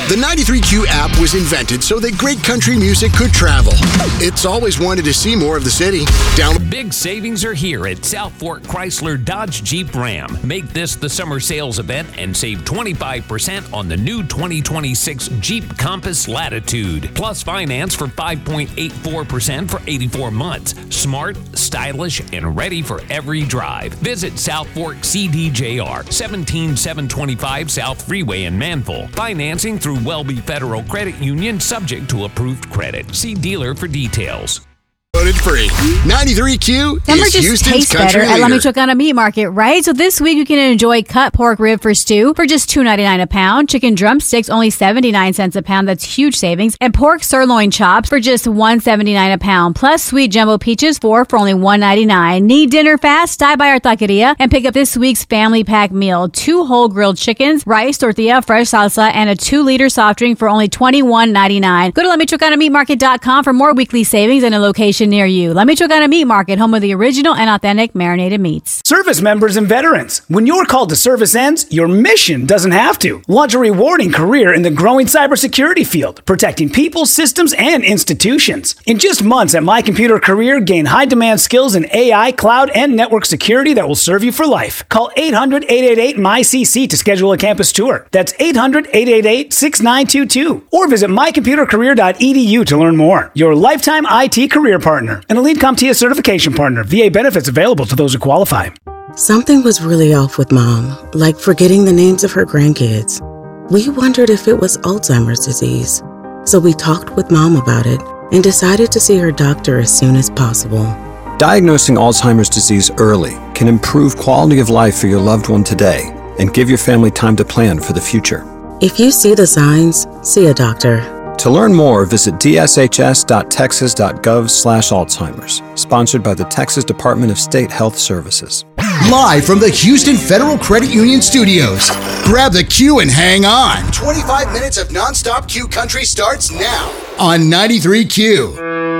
The 93Q app was invented so that great country music could travel. It's always wanted to see more of the city. Big savings are here at South Fork Chrysler Dodge Jeep Ram. Make this the summer sales event and save 25% on the new 2026 Jeep Compass Latitude. Plus finance for 5.84% for 84 months. Smart, stylish, and ready for every drive. Visit South Fork CDJR, 17725 South Freeway in Manville. Financing through Welby Federal Credit Union, subject to approved credit. See dealer for details. Voted free. 93Q Summer is just Houston's tastes country better at La leader. Michoacana Meat Market, right? So this week you can enjoy cut pork rib for stew for just $2.99 a pound, chicken drumsticks only 79 cents a pound, that's huge savings, and pork sirloin chops for just $1.79 a pound, plus sweet jumbo peaches for only $1.99. Need dinner fast? Stop by our taqueria and pick up this week's family pack meal: 2 whole grilled chickens, rice, tortilla, fresh salsa, and a 2-liter soft drink for only $21.99. Go to LaMichoacanaMeatMarket.com for more weekly savings and a location near you. La Michoacana Meat Market, home of the original and authentic marinated meats. Service members and veterans, when your call to service ends, your mission doesn't have to. Launch a rewarding career in the growing cybersecurity field, protecting people, systems, and institutions. In just months at My Computer Career, gain high-demand skills in AI, cloud, and network security that will serve you for life. Call 800-888-MyCC to schedule a campus tour. That's 800-888-6922. Or visit mycomputercareer.edu to learn more. Your lifetime IT career partner. An Elite CompTIA certification partner. VA benefits available to those who qualify. Something was really off with Mom, like forgetting the names of her grandkids. We wondered if it was Alzheimer's disease. So we talked with Mom about it and decided to see her doctor as soon as possible. Diagnosing Alzheimer's disease early can improve quality of life for your loved one today and give your family time to plan for the future. If you see the signs, see a doctor. To learn more, visit dshs.texas.gov/Alzheimer's. Sponsored by the Texas Department of State Health Services. Live from the Houston Federal Credit Union Studios. Grab the Q and hang on. 25 minutes of nonstop Q country starts now on 93Q.